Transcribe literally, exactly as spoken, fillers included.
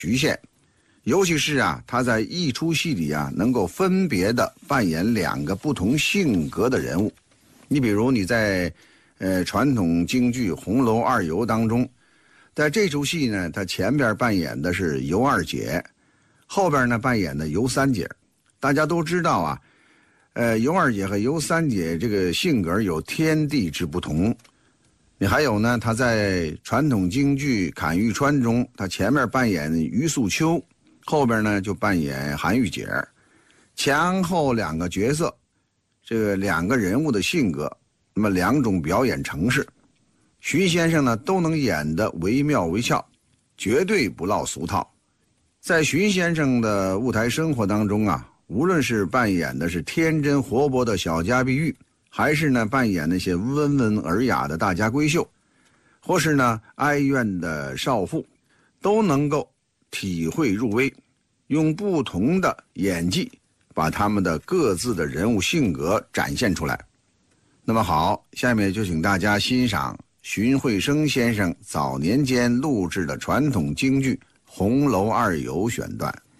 局限，尤其是啊，他在一出戏里啊，能够分别的扮演两个不同性格的人物。你比如你在呃传统京剧《红楼二游》当中，在这出戏呢，他前边扮演的是尤二姐，后边呢扮演的尤三姐。大家都知道啊，呃，尤二姐和尤三姐这个性格有天地之不同。你还有呢，他在传统京剧《砍玉川》中，他前面扮演于素秋，后边呢就扮演韩玉姐，前后两个角色，这个两个人物的性格，那么两种表演程式，徐先生呢都能演得惟妙惟肖，绝对不落俗套。在徐先生的舞台生活当中啊，无论是扮演的是天真活泼的小家碧玉，还是呢扮演那些温文尔雅的大家闺秀，或是呢哀怨的少妇，都能够体会入微，用不同的演技把他们的各自的人物性格展现出来。那么好，下面就请大家欣赏荀慧生先生早年间录制的传统京剧《红楼二游》选段。